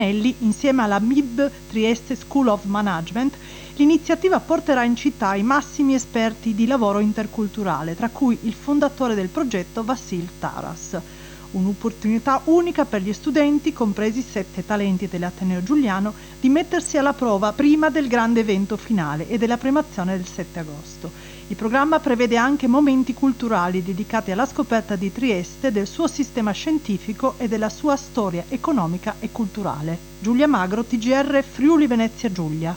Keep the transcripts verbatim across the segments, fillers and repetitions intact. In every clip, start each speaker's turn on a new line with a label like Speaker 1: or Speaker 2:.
Speaker 1: Elli, insieme alla M I B Trieste School of Management, l'iniziativa porterà in città i massimi esperti di lavoro interculturale, tra cui il fondatore del progetto Vassil Taras. Un'opportunità unica per gli studenti, compresi sette talenti dell'Ateneo Giuliano, di mettersi alla prova prima del grande evento finale e della premiazione del sette agosto. Il programma prevede anche momenti culturali dedicati alla scoperta di Trieste, del suo sistema scientifico e della sua storia economica e culturale. Giulia Magro, T G R Friuli Venezia Giulia.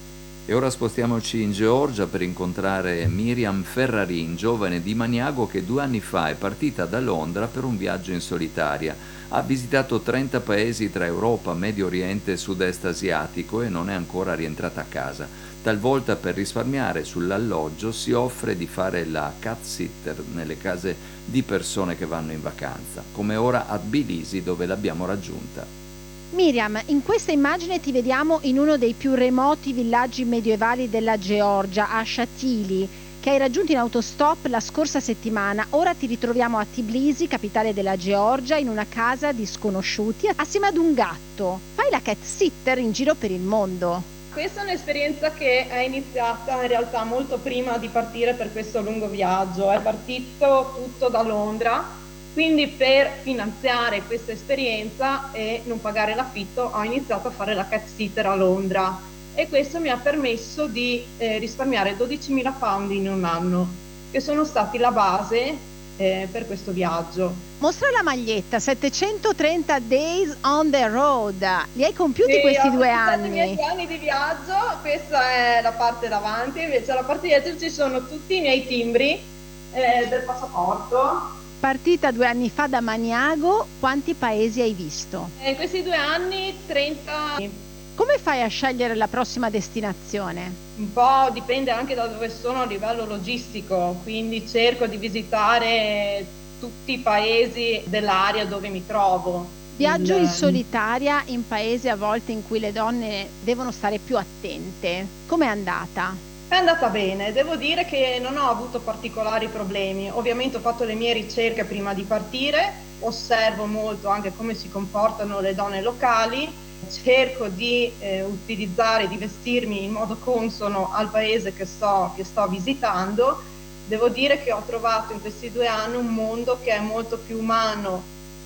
Speaker 2: E ora spostiamoci in Georgia per incontrare Miriam Ferrarin, giovane di Maniago che due anni fa è partita da Londra per un viaggio in solitaria. Ha visitato trenta paesi tra Europa, Medio Oriente e Sud-Est asiatico e non è ancora rientrata a casa. Talvolta per risparmiare sull'alloggio si offre di fare la cat sitter nelle case di persone che vanno in vacanza, come ora a Tbilisi dove l'abbiamo raggiunta.
Speaker 3: Miriam, in questa immagine ti vediamo in uno dei più remoti villaggi medievali della Georgia, a Shatili, che hai raggiunto in autostop la scorsa settimana. Ora ti ritroviamo a Tbilisi, capitale della Georgia, in una casa di sconosciuti, assieme ad un gatto. Fai la cat sitter in giro per il mondo.
Speaker 4: Questa è un'esperienza che è iniziata in realtà molto prima di partire per questo lungo viaggio. È partito tutto da Londra, quindi per finanziare questa esperienza e non pagare l'affitto ho iniziato a fare la cat sitter a Londra e questo mi ha permesso di eh, risparmiare dodicimila pound in un anno, che sono stati la base eh, per questo viaggio.
Speaker 3: Mostra la maglietta, settecentotrenta days on the road, li hai compiuti
Speaker 4: sì,
Speaker 3: questi due
Speaker 4: anni?
Speaker 3: anni?
Speaker 4: I miei due anni di viaggio, questa è la parte davanti, invece la parte dietro ci sono tutti i miei timbri eh, del passaporto.
Speaker 3: Partita due anni fa da Maniago, quanti paesi hai visto?
Speaker 4: In questi due anni trenta.
Speaker 3: Come fai a scegliere la prossima destinazione?
Speaker 4: Un po' dipende anche da dove sono a livello logistico, quindi cerco di visitare tutti i paesi dell'area dove mi trovo.
Speaker 3: Viaggio
Speaker 4: Il...
Speaker 3: in solitaria in paesi a volte in cui le donne devono stare più attente. Com'è andata?
Speaker 4: È andata bene, devo dire che non ho avuto particolari problemi. Ovviamente ho fatto le mie ricerche prima di partire, osservo molto anche come si comportano le donne locali, cerco di eh, utilizzare, di vestirmi in modo consono al paese che sto, che sto visitando. Devo dire che ho trovato in questi due anni un mondo che è molto più umano,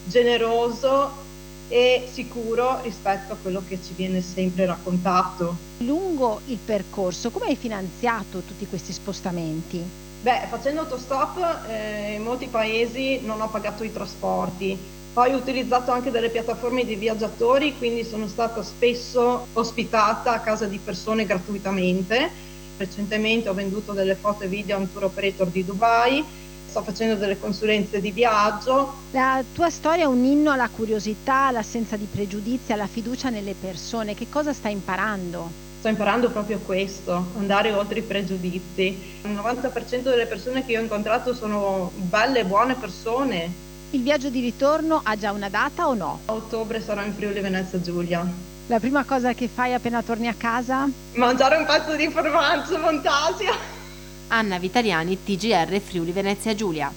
Speaker 4: generoso e sicuro rispetto a quello che ci viene sempre raccontato.
Speaker 3: Lungo il percorso, come hai finanziato tutti questi spostamenti?
Speaker 4: Beh, facendo autostop eh, in molti paesi non ho pagato i trasporti, poi ho utilizzato anche delle piattaforme di viaggiatori, quindi sono stata spesso ospitata a casa di persone gratuitamente. Recentemente ho venduto delle foto e video a un tour operator di Dubai, sto facendo delle consulenze di viaggio.
Speaker 3: La tua storia è un inno alla curiosità, all'assenza di pregiudizi, alla fiducia nelle persone. Che cosa stai imparando?
Speaker 4: Sto imparando proprio questo, andare oltre i pregiudizi. Il novanta per cento delle persone che ho incontrato sono belle, buone persone.
Speaker 3: Il viaggio di ritorno ha già una data o no?
Speaker 4: A ottobre sarò in Friuli Venezia Giulia.
Speaker 3: La prima cosa che fai appena torni a casa?
Speaker 4: Mangiare un pezzo di formaggio Montasio.
Speaker 5: Anna Vitaliani, T G R Friuli Venezia Giulia.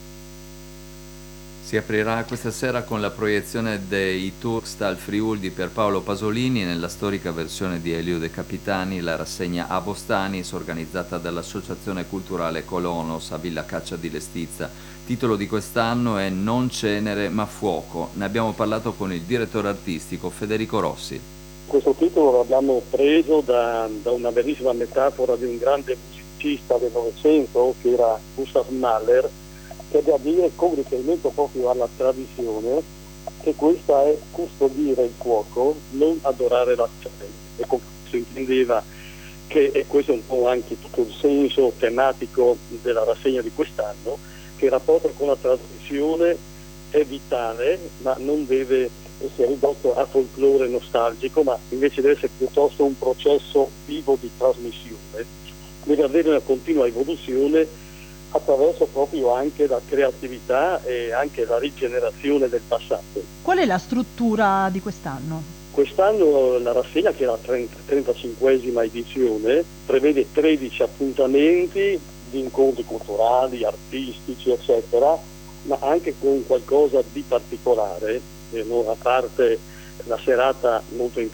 Speaker 2: Si aprirà questa sera con la proiezione dei tour Stal Friuli di Pierpaolo Pasolini nella storica versione di Elio De Capitani, la rassegna A Bostanis organizzata dall'Associazione Culturale Colonos a Villa Caccia di Lestizza. Titolo di quest'anno è Non cenere ma fuoco. Ne abbiamo parlato con il direttore artistico Federico Rossi.
Speaker 6: Questo titolo lo abbiamo preso da, da una bellissima metafora di un grande musicista del Novecento che era Gustav Mahler, che è a dire con riferimento proprio alla tradizione che questa è custodire il fuoco, non adorare la cena. E con questo intendeva che, e questo è un po' anche tutto il senso tematico della rassegna di quest'anno, che il rapporto con la tradizione è vitale, ma non deve essere ridotto a folklore nostalgico, ma invece deve essere piuttosto un processo vivo di trasmissione, deve avere una continua evoluzione attraverso proprio anche la creatività e anche la rigenerazione del passato.
Speaker 1: Qual è la struttura di quest'anno?
Speaker 6: Quest'anno la rassegna, che è la trentacinquesima edizione, prevede tredici appuntamenti di incontri culturali, artistici, eccetera, ma anche con qualcosa di particolare, eh, a parte la serata molto importante